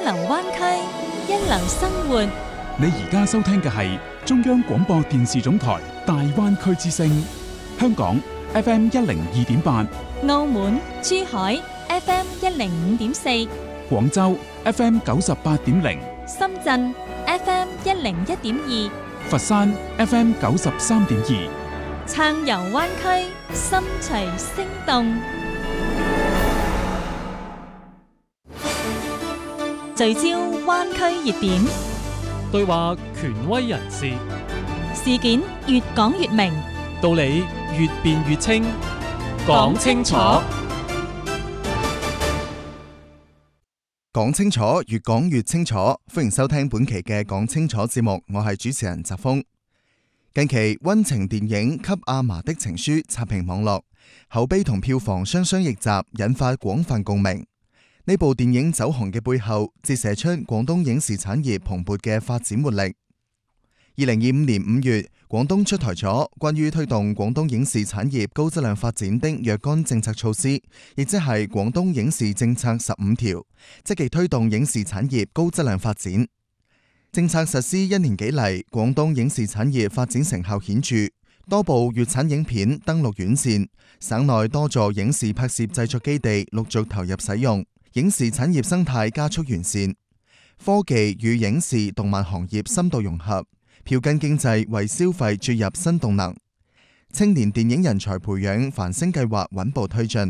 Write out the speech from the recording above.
流灣區，一流生活。 你而家收聽嘅係中央廣播電視總台大灣區之聲，香港 FM102.8， 澳門、珠海 FM105.4， 廣州 FM98.0， 深圳 FM101.2， 佛山 FM93.2， 暢遊灣區，心隨聲動，聚焦灣區熱點， 對話權威人士， 事件越講越明， 道理越辯越清，講清楚， 講清楚，越講越清楚。歡迎收聽本期嘅講清楚節目，我係主持人澤峰。近期溫情電影《給阿嫲的情書》刷屏網絡，口碑同票房雙雙逆襲，引發廣泛共鳴。呢部電影走紅嘅背後，折射出廣東影視產業蓬勃嘅發展活力。2025年5月，廣東出台咗關於推動廣東影視產業高質量發展的若干政策措施，亦即係廣東影視政策15條，積極推動影視產業高質量發展。政策實施1年幾嚟，廣東影視產業發展成效顯著，多部粵產影片登陸院線，省內多座影視拍攝製作基地陸續投入使用，影視產業生態加速完善，科技與影視動漫行業深度融合，票根經濟為消費注入新動能，青年電影人才培養繁星計劃穩步推進。